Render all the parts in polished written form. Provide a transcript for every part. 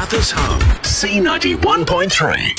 MacArthur's home, C91.3.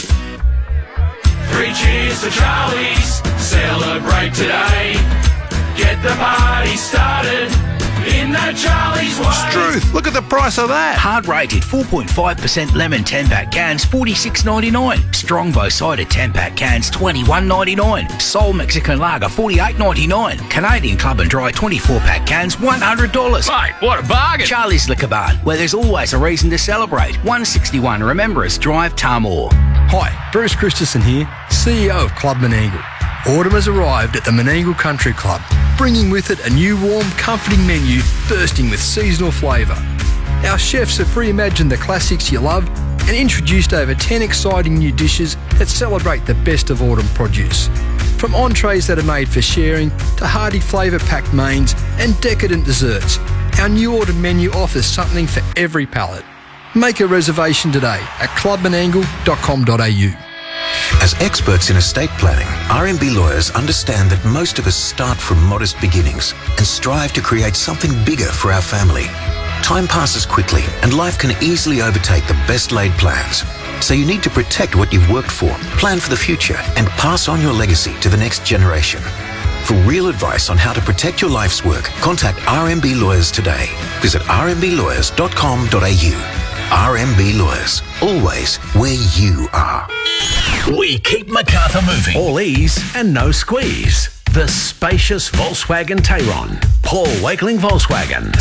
3 cheers to Charlie's, celebrate today. Get the party started in that Charlie's way. Struth, look at the price of that. Hard rated 4.5% lemon 10-pack cans, $46.99. Strongbow cider 10-pack cans, $21.99. Soul Mexican Lager, $48.99. Canadian Club and Dry 24-pack cans, $100. Mate, what a bargain. Charlie's Liquor Barn, where there's always a reason to celebrate. 161 Remembrance Drive, Tamor. Hi, Bruce Christensen here, CEO of Club Menangle. Autumn has arrived at the Menangle Country Club, bringing with it a new warm, comforting menu bursting with seasonal flavour. Our chefs have reimagined the classics you love and introduced over 10 exciting new dishes that celebrate the best of autumn produce. From entrees that are made for sharing to hearty flavour-packed mains and decadent desserts, our new autumn menu offers something for every palate. Make a reservation today at clubmenangle.com.au. As experts in estate planning, RMB lawyers understand that most of us start from modest beginnings and strive to create something bigger for our family. Time passes quickly and life can easily overtake the best laid plans. So you need to protect what you've worked for, plan for the future, and pass on your legacy to the next generation. For real advice on how to protect your life's work, contact RMB Lawyers today. Visit rmblawers.com.au. RMB Lawyers, always where you are. We keep MacArthur moving. All ease and no squeeze. The spacious Volkswagen Tayron. Paul Wakeling Volkswagen,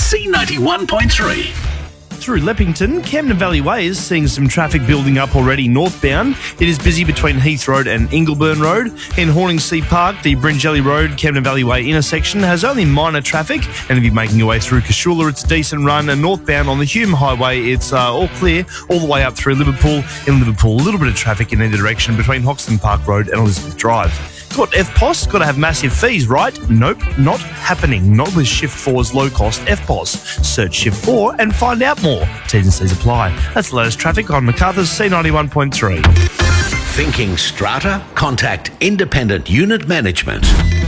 C91.3. Through Leppington, Camden Valley Way is seeing some traffic building up already northbound. It is busy between Heath Road and Ingleburn Road. In Horningsea Park, the Bringelly Road, Camden Valley Way intersection has only minor traffic. And if you're making your way through Cashula, it's a decent run. And northbound on the Hume Highway, it's all clear all the way up through Liverpool. In Liverpool, a little bit of traffic in either direction between Hoxton Park Road and Elizabeth Drive. Got FPOS, got to have massive fees, right? Nope, not happening. Not with Shift 4's low-cost FPOS. Search Shift 4 and find out more. T's and C's apply. That's the latest traffic on MacArthur's C91.3. Thinking strata? Contact Independent Unit Management.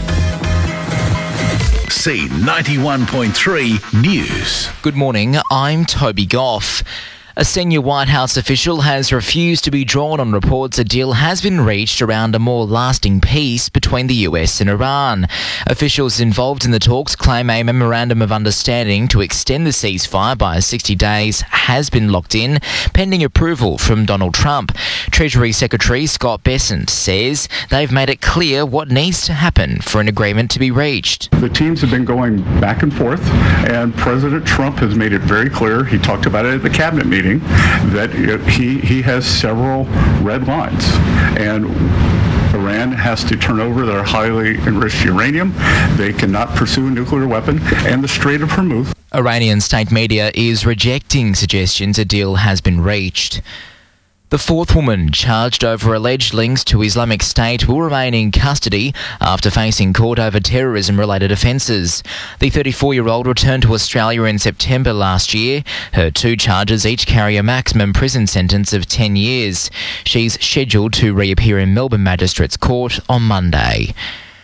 C91.3 News. Good morning, I'm Toby Goff. A senior White House official has refused to be drawn on reports a deal has been reached around a more lasting peace between the US and Iran. Officials involved in the talks claim a memorandum of understanding to extend the ceasefire by 60 days has been locked in, pending approval from Donald Trump. Treasury Secretary Scott Bessent says they've made it clear what needs to happen for an agreement to be reached. The teams have been going back and forth, and President Trump has made it very clear, he talked about it at the cabinet meeting, that he has several red lines, and Iran has to turn over their highly enriched uranium. They cannot pursue a nuclear weapon, and the Strait of Hormuz. Iranian state media is rejecting suggestions a deal has been reached. The fourth woman charged over alleged links to Islamic State will remain in custody after facing court over terrorism-related offences. The 34-year-old returned to Australia in September last year. Her two charges each carry a maximum prison sentence of 10 years. She's scheduled to reappear in Melbourne Magistrates Court on Monday.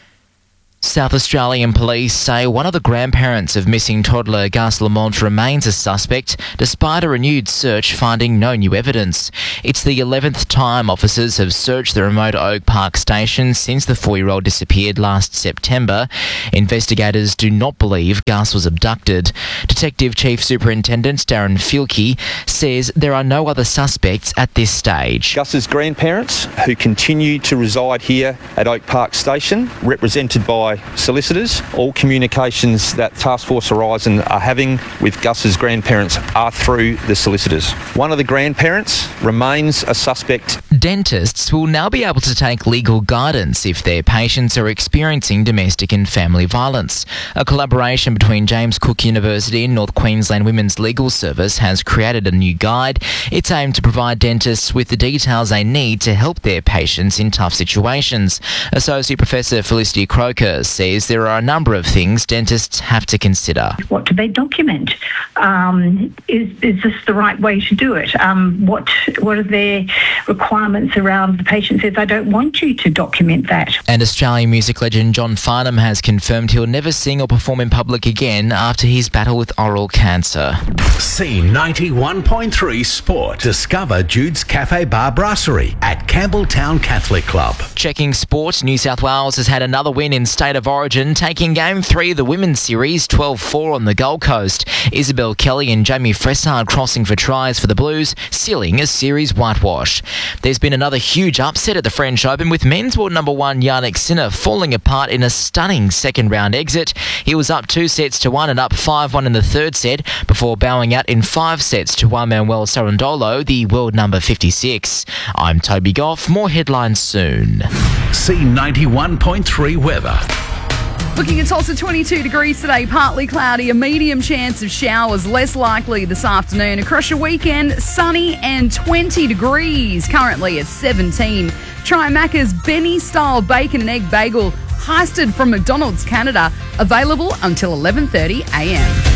South Australian police say one of the grandparents of missing toddler Gus Lamont remains a suspect despite a renewed search finding no new evidence. It's the 11th time officers have searched the remote Oak Park station since the 4-year-old disappeared last September. Investigators do not believe Gus was abducted. Detective Chief Superintendent Darren Filkey says there are no other suspects at this stage. Gus's grandparents, who continue to reside here at Oak Park Station, represented by solicitors. All communications that Task Force Horizon are having with Gus's grandparents are through the solicitors. One of the grandparents remains a suspect. Dentists will now be able to take legal guidance if their patients are experiencing domestic and family violence. A collaboration between James Cook University and North Queensland Women's Legal Service has created a new guide. It's aimed to provide dentists with the details they need to help their patients in tough situations. Associate Professor Felicity Croker Fisher says there are a number of things dentists have to consider. What do they document? Is this the right way to do it? What are their requirements around the patient says, I don't want you to document that? And Australian music legend John Farnham has confirmed he'll never sing or perform in public again after his battle with oral cancer. C91.3 Sport. Discover Jude's Cafe Bar Brasserie at Campbelltown Catholic Club. Checking sport, New South Wales has had another win in State of Origin, taking Game 3 of the Women's Series 12-4 on the Gold Coast. Isabel Kelly and Jamie Fressard crossing for tries for the Blues, sealing a series whitewash. There's been another huge upset at the French Open, with men's world number 1 Yannick Sinner falling apart in a stunning second-round exit. He was up 2-1 and up 5-1 in the third set before bowing out in 5 sets to Juan Manuel Sarandolo, the world number 56. I'm Toby Goff. More headlines soon. C91.3 weather. Looking at Tulsa, 22 degrees today, partly cloudy, a medium chance of showers, less likely this afternoon. Across your weekend, sunny and 20 degrees, currently at 17. Try Macca's Benny-style bacon and egg bagel, heisted from McDonald's Canada, available until 11:30 a.m.